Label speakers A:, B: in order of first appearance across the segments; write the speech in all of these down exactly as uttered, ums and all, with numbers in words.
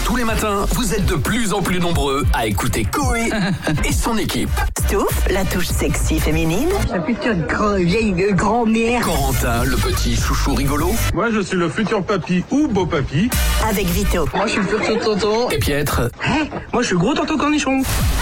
A: Tous les matins, vous êtes de plus en plus nombreux à écouter Coé et son équipe.
B: Stouff, la touche sexy féminine.
C: Sa future grand, vieille grand-mère.
A: Corentin, le petit chouchou rigolo.
D: Moi, je suis le futur papy ou beau papy.
B: Avec Vito.
C: Moi, je suis le futur tonton.
A: Et Pietre.
C: Hein, moi, je suis le gros tonton cornichon.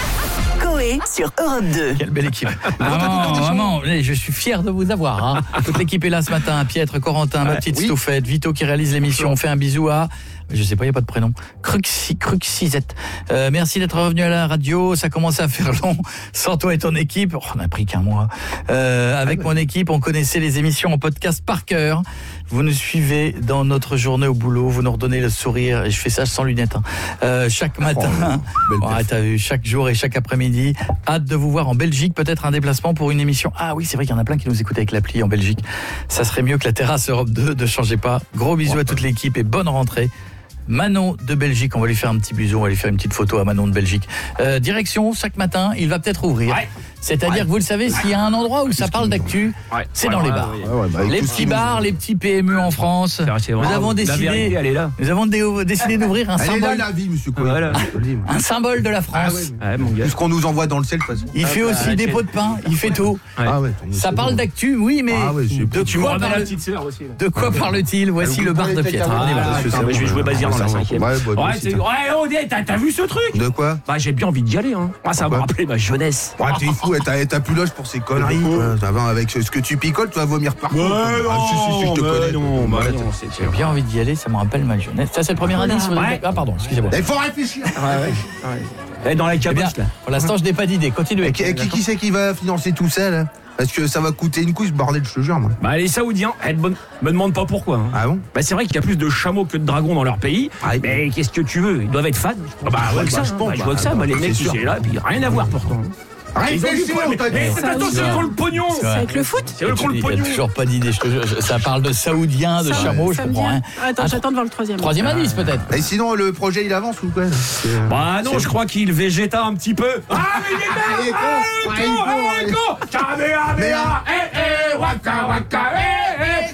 B: Coé sur Europe deux.
E: Quelle belle équipe. Vraiment, vraiment, je suis fier de vous avoir. Hein. Toute l'équipe est là ce matin. Pietre, Corentin, ma petite
D: oui.
E: Stouffette, Vito qui réalise l'émission. On fait un bisou à... Je sais pas, il n'y a pas de prénom. Cruxi, Cruxisette. Euh, merci d'être revenu à la radio. Ça commence à faire long. Sans toi et ton équipe. Oh, on n'a pris qu'un mois. Euh, avec mon équipe, on connaissait les émissions en podcast par cœur. Vous nous suivez dans notre journée au boulot. Vous nous redonnez le sourire. Et je fais ça sans lunettes. Hein. Euh, chaque matin. Oh, ouais, t'as vu, chaque jour et chaque après-midi. Hâte de vous voir en Belgique. Peut-être un déplacement pour une émission. Ah oui, c'est vrai qu'il y en a plein qui nous écoutent avec l'appli en Belgique. Ça serait mieux que la terrasse Europe deux. Ne changez pas. Gros bisous à toute l'équipe et bonne rentrée. Manon de Belgique, on va lui faire un petit bisou, on va lui faire une petite photo à Manon de Belgique. Euh, direction, chaque matin, il va peut-être ouvrir. Ouais. C'est-à-dire ouais. que vous le savez, s'il y a un endroit où ça parle d'actu, ouais. c'est ouais, dans ouais, les bars. Ouais, ouais, bah, les petits bars, les petits P M E en France. C'est nous avons décidé, la vérité, elle est là. Nous avons dé- décidé d'ouvrir un
F: elle
E: symbole.
F: Elle est là, la vie, monsieur Coé.
E: Voilà. Un symbole de la France.
F: Ah ouais, ouais, tout ce qu'on nous envoie dans le ciel, de toute façon.
E: Il ah, fait bah, aussi des pots de pain, il fait tout.
F: Ah ouais,
E: ça parle bon. d'actu, oui, mais
F: ah ouais,
E: de
F: tu
E: quoi, parle... de quoi parle-t-il? Voici le bar de Pietre.
G: Je vais jouer Bazir dans la cinquième.
D: Ouais, oh, t'as vu ce truc?
F: De quoi?
G: Bah, j'ai bien envie d'y aller, hein. Ah, ça va me rappeler ma jeunesse.
F: Ouais, t'es fou, t'as plus l'âge pour ces conneries. Ça va, avec ce que tu picoles, tu vas vomir partout.
D: Ouais, non,
F: ah, si, si, si, je te connais.
G: Non, bah, non,
E: j'ai bien envie d'y aller, ça me rappelle ma jeunesse. Ça, c'est le premier indice.
G: Ouais.
E: Ah, pardon, excusez-moi.
F: Il faut réfléchir.
G: Ouais, ouais. Dans la caboche, là.
E: Pour l'instant, je n'ai pas d'idée. Continuez.
F: Qui, qui, qui c'est qui va financer tout ça, là? Parce que ça va coûter une couche, bordel, je te jure, moi.
G: Bah, les Saoudiens, elles me demandent pas pourquoi. Hein.
F: Ah bon?
G: Bah, c'est vrai qu'il y a plus de chameaux que de dragons dans leur pays. Ah, mais qu'est-ce que tu veux? Ils doivent être fans.
F: Ah bah,
G: je vois
F: ouais,
G: que
F: bah,
G: ça.
F: je pense.
G: Bah, je vois que ça. Bah, les mecs, qui sont là, puis rien à voir pourtant.
F: Réfléchis, on t'a dit.
D: Attends, c'est le pognon.
H: C'est avec le foot?
D: C'est le pognon.
E: Il n'y a toujours pas d'idée. Ça parle de Saoudiens, de chameaux, je comprends rien.
H: Attends, j'attends de voir le troisième.
E: Troisième indice, peut-être.
F: Et sinon, le projet, il avance ou quoi?
G: Bah non, je crois qu'il végéta un petit peu.
D: Ah, mais il est con. Il est con. Il est con. Kamehameha. Eh, eh, waka, waka, eh, eh.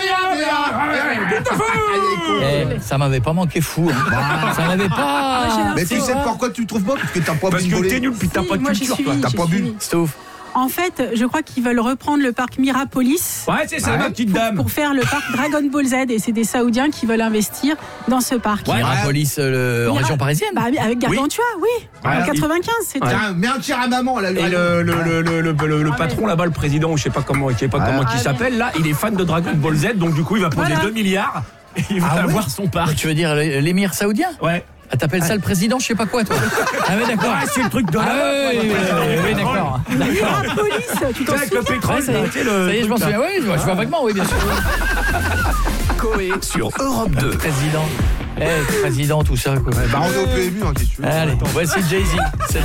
D: Kamehameha.
E: Eh, ça m'avait pas manqué fou. Hein. Ça m'avait pas.
F: Mais tu sais pourquoi tu trouves pas? Parce que t'as pas bu.
G: Parce que t'es nul, puis t'as pas de culture, toi.
F: T'as pas bu.
E: Stouff.
H: En fait, je crois qu'ils veulent reprendre le parc Mirapolis.
G: Ouais, c'est ça, ouais. ma petite dame.
H: Pour, pour faire le parc Dragon Ball Z. Et c'est des Saoudiens qui veulent investir dans ce parc.
E: Ouais, Mirapolis, euh, en
H: Mira...
E: région parisienne.
H: Bah, avec Gargantua, oui. oui.
F: Ouais,
H: en quatre-vingt-quinze, c'était.
F: Ouais. Mets un tir à maman, là.
G: Et le, le, le, le, le, le, le patron là-bas, le président, je sais pas comment, je sais pas
F: ouais.
G: comment
H: ah,
G: il s'appelle, là, il est fan de Dragon Ball Z, donc du coup, il va poser
H: voilà.
G: deux milliards et il va
E: ah,
G: avoir
E: ouais.
G: son parc.
E: Tu veux dire l'émir saoudien?
G: Ouais.
E: Ah, t'appelles ça le président, je sais pas quoi, toi. Ah oui, d'accord.
G: Ah, c'est le truc de la...
E: Ah oui, oui, oui, oui, d'accord.
H: Mirapolis, tu t'en
G: avec le pétrole,
E: ouais, ça y est, ça y est, je m'en souviens. Oui, je vois, je vois vaguement, oui, bien sûr.
A: Coé sur Europe deux.
E: Président. Eh, président, tout ça, quoi.
F: Bah, on est au P M U, hein, qu'est-ce que tu veux?
E: Allez, voici Jay-Z.